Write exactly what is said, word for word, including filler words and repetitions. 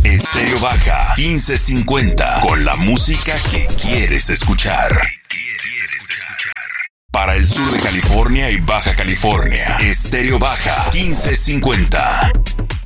Estéreo Baja quince cincuenta, con la música que quieres escuchar. Para el sur de California y Baja California, Estéreo Baja quince cincuenta.